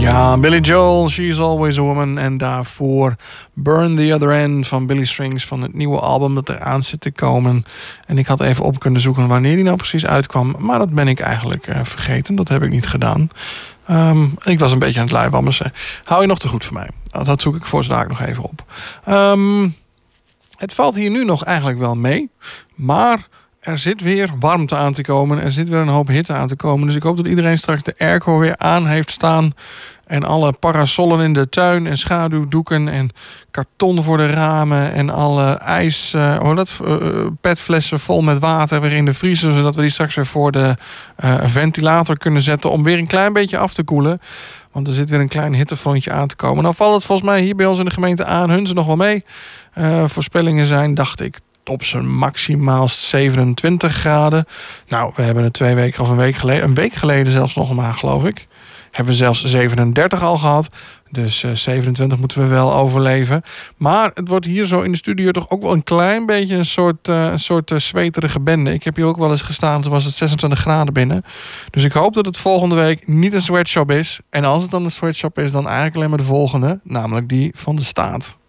Ja, Billy Joel, She's Always a Woman. En daarvoor Burn the Other End van Billy Strings, van het nieuwe album dat eraan zit te komen. En ik had even op kunnen zoeken wanneer die nou precies uitkwam. Maar dat ben ik eigenlijk vergeten. Dat heb ik niet gedaan. Ik was een beetje aan het luiwammeren. Hou je nog te goed voor mij? Dat zoek ik voor z'n nog even op. Het valt hier nu nog eigenlijk wel mee. Maar er zit weer warmte aan te komen. Er zit weer een hoop hitte aan te komen. Dus ik hoop dat iedereen straks de airco weer aan heeft staan. En alle parasollen in de tuin. En schaduwdoeken. En karton voor de ramen. En alle ijs. Petflessen vol met water weer in de vriezer. Zodat we die straks weer voor de ventilator kunnen zetten. Om weer een klein beetje af te koelen. Want er zit weer een klein hittefrontje aan te komen. Nou valt het volgens mij hier bij ons in de gemeente aan. Hunze nog wel mee. Voorspellingen zijn, dacht ik, op zijn maximaal 27 graden. Nou, we hebben het 2 weken of een week geleden zelfs nog maar, geloof ik. Hebben we zelfs 37 al gehad. Dus 27 moeten we wel overleven. Maar het wordt hier zo in de studio toch ook wel een klein beetje een soort zweterige bende. Ik heb hier ook wel eens gestaan, toen was het 26 graden binnen. Dus ik hoop dat het volgende week niet een sweatshop is. En als het dan een sweatshop is, dan eigenlijk alleen maar de volgende. Namelijk die van de staat.